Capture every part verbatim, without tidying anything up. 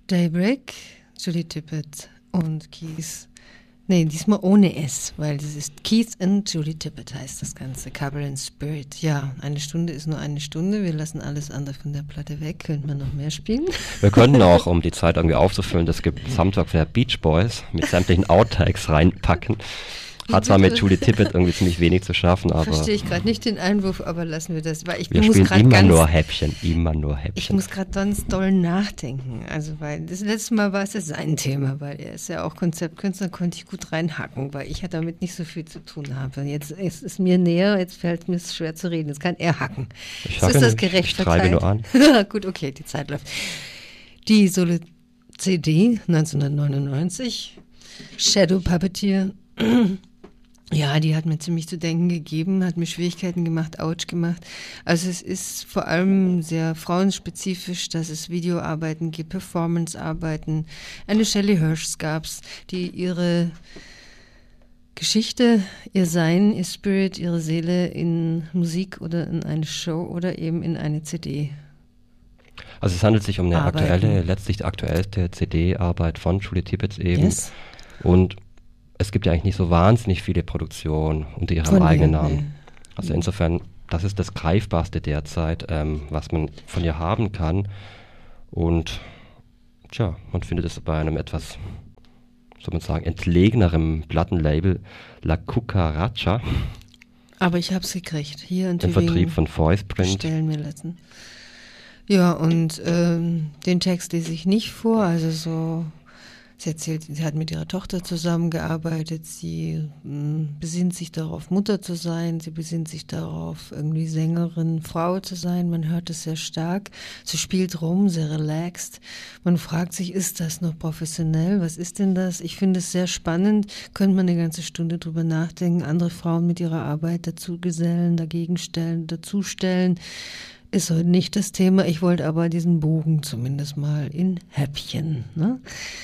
Daybreak, Julie Tippett und Keith. Nee, diesmal ohne S, weil das ist Keith and Julie Tippett heißt das Ganze. Couple in Spirit. Ja, eine Stunde ist nur eine Stunde. Wir lassen alles andere von der Platte weg. Könnte man noch mehr spielen? Wir könnten auch, um die Zeit irgendwie aufzufüllen, das gibt Soundtrack der Beach Boys mit sämtlichen Outtakes reinpacken. Hat zwar mit Julie Tippett irgendwie ziemlich wenig zu schaffen, aber... Verstehe ich gerade nicht den Einwurf, aber lassen wir das. Weil ich wir muss spielen immer ganz, nur Häppchen, immer nur Häppchen. Ich muss gerade ganz doll nachdenken. Also, weil das letzte Mal war es ja sein Thema, weil er ist ja auch Konzeptkünstler, konnte ich gut reinhacken, weil ich ja damit nicht so viel zu tun habe. Jetzt ist es mir näher, jetzt fällt mir es schwer zu reden. Jetzt kann er hacken. Ich so ist das nicht, gerecht ich treibe nur an. Gut, okay, die Zeit läuft. Die Solo-C D neunzehnhundertneunundneunzig, Shadow Puppeteer. Ja, die hat mir ziemlich zu denken gegeben, hat mir Schwierigkeiten gemacht, Autsch gemacht. Also es ist vor allem sehr frauenspezifisch, dass es Videoarbeiten gibt, Performancearbeiten. Eine Shelley Hirsch gab's, die ihre Geschichte, ihr Sein, ihr Spirit, ihre Seele in Musik oder in eine Show oder eben in eine C D. Also es handelt sich um eine Arbeiten. aktuelle, letztlich die aktuellste C D-Arbeit von Julie Tippett eben. Yes. Und es gibt ja eigentlich nicht so wahnsinnig viele Produktionen unter ihrem Von eigenen mir, Namen. nee. Also insofern, das ist das Greifbarste derzeit, ähm, was man von ihr haben kann. Und tja, man findet es bei einem etwas, soll man sagen, entlegeneren Plattenlabel La Cucaracha. Aber ich hab's gekriegt. Hier in Im Tübingen. Vertrieb von Voiceprint. Bestellen wir lassen. Ja, und ähm, den Text lese ich nicht vor, also so, sie erzählt, sie hat mit ihrer Tochter zusammengearbeitet, sie mh, besinnt sich darauf, Mutter zu sein, sie besinnt sich darauf, irgendwie Sängerin, Frau zu sein, man hört es sehr stark, sie spielt rum, sehr relaxed, man fragt sich, ist das noch professionell, was ist denn das? Ich finde es sehr spannend, könnte man eine ganze Stunde drüber nachdenken, andere Frauen mit ihrer Arbeit dazu gesellen, dagegen stellen, dazustellen, ist heute nicht das Thema, ich wollte aber diesen Bogen zumindest mal in Häppchen, ne?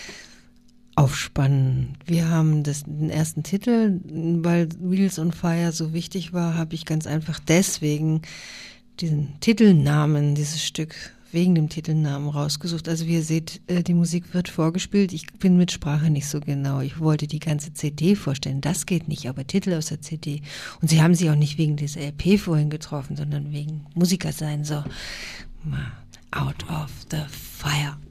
Aufspannen. Wir haben das, den ersten Titel, weil Wheels on Fire so wichtig war, habe ich ganz einfach deswegen diesen Titelnamen, dieses Stück wegen dem Titelnamen rausgesucht. Also wie ihr seht, die Musik wird vorgespielt. Ich bin mit Sprache nicht so genau. Ich wollte die ganze C D vorstellen. Das geht nicht, aber Titel aus der C D. Und sie haben sich auch nicht wegen des L P vorhin getroffen, sondern wegen Musiker sein. So, out of the fire.